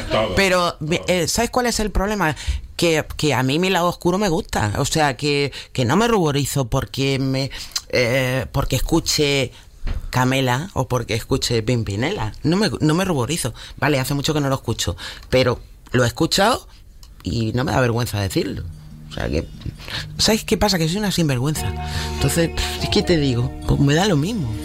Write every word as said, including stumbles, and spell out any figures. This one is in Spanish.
Pero, eh, ¿sabes cuál es el problema? Que, que a mí mi lado oscuro me gusta. O sea, que, que no me ruborizo porque me eh, porque escuche Camela o porque escuche Pimpinela. No me, no me ruborizo. Vale, hace mucho que no lo escucho, pero lo he escuchado y no me da vergüenza decirlo. O sea que... ¿Sabes qué pasa? Que soy una sinvergüenza. Entonces, ¿qué te digo? Pues me da lo mismo.